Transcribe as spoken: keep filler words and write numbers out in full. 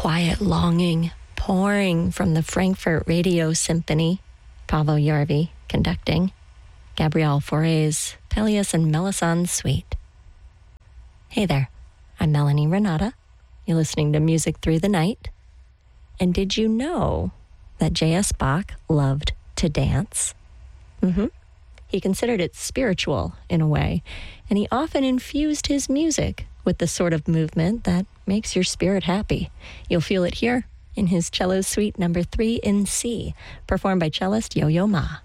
quiet longing pouring from the Frankfurt Radio Symphony, Pavel Järvi conducting, Gabriel Fauré's Pelléas and Melisande Suite. Hey there, I'm Melanie Renata. You're listening to Music Through the Night. And did you know that J S. Bach loved to dance? Mm-hmm. He considered it spiritual in a way, and he often infused his music with the sort of movement that makes your spirit happy. You'll feel it here in his cello suite number three in C, performed by cellist Yo-Yo Ma.